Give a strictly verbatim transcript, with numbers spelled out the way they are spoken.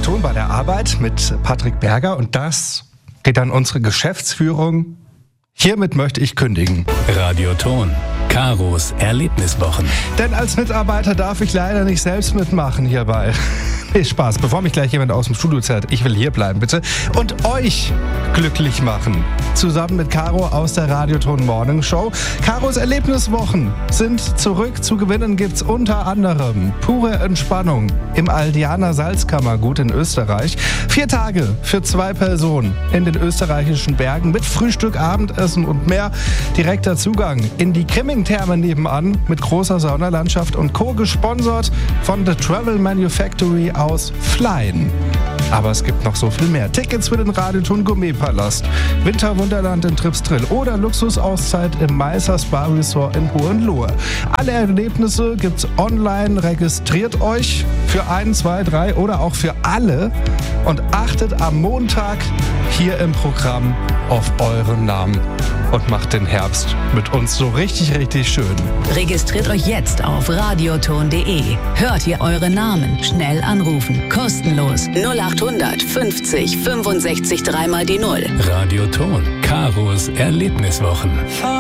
Radioton bei der Arbeit mit Patrick Berger und das geht an unsere Geschäftsführung. Hiermit möchte ich kündigen. Radioton. Karos Erlebniswochen. Denn als Mitarbeiter darf ich leider nicht selbst mitmachen hierbei. Nee, Spaß. Bevor mich gleich jemand aus dem Studio zerrt, ich will hier bleiben, bitte. Und euch glücklich machen. Zusammen mit Caro aus der Radioton Morning Show. Karos Erlebniswochen sind zurück. Zu gewinnen gibt's unter anderem pure Entspannung im Aldianer Salzkammergut in Österreich. Vier Tage für zwei Personen in den österreichischen Bergen mit Frühstück, Abendessen und mehr. Direkter Zugang in die Krimming-Therme nebenan mit großer Saunalandschaft und Co. gesponsert von The Travel Manufactory aus Flein. Aber es gibt noch so viel mehr. Tickets für den Radioton Gourmet-Palast, Winterwunderland in Tripsdrill oder Luxusauszeit im Meißer Spa Resort in Hohenlohe. Alle Erlebnisse gibt's online. Registriert euch für ein, zwei, drei oder auch für alle und achtet am Montag hier im Programm auf euren Namen und macht den Herbst mit uns so richtig, richtig schön. Registriert euch jetzt auf radioton punkt de. Hört ihr eure Namen. Schnell anrufen. Kostenlos. null achthundert fünfzig fünfundsechzig dreimal die Null. Radioton. Karos Erlebniswochen.